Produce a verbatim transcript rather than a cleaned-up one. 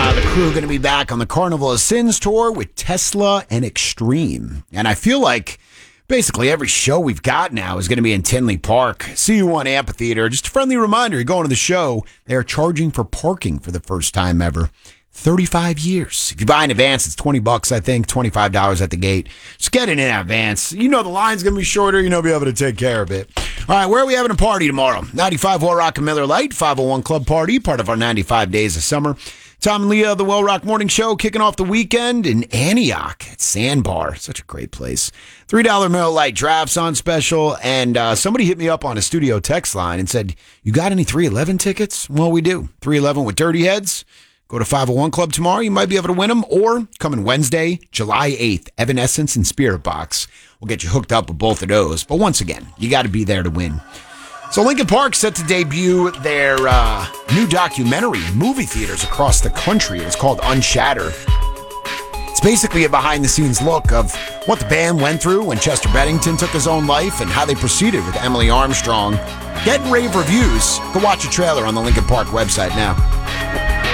uh, the crew going to be back on the Carnival of Sins tour with Tesla and Extreme. And I feel like basically every show we've got now is going to be in Tinley Park. C U one Amphitheater. Just a friendly reminder, you're going to the show, they are charging for parking for the first time ever. thirty-five years. If you buy in advance, it's twenty bucks, I think, twenty-five dollars at the gate. Just get it in advance. You know the line's going to be shorter. You know, be able to take care of it. All right, where are we having a party tomorrow? ninety-five Well Rock and Miller Lite, five oh one Club Party, part of our ninety-five Days of Summer. Tom and Leah, the Well Rock Morning Show, kicking off the weekend in Antioch at Sandbar. Such a great place. three dollar Miller Lite drafts on special. And uh, somebody hit me up on a studio text line and said, you got any three eleven tickets? Well, we do. three eleven with Dirty Heads. Go to five oh one Club tomorrow. You might be able to win them. Or coming Wednesday, July eighth, Evanescence and Spirit Box. We'll get you hooked up with both of those. But once again, you got to be there to win. So Linkin Park set to debut their uh, new documentary in movie theaters across the country. It's called Unshattered. It's basically a behind-the-scenes look of what the band went through when Chester Bennington took his own life and how they proceeded with Emily Armstrong. Getting rave reviews. Go watch a trailer on the Linkin Park website now.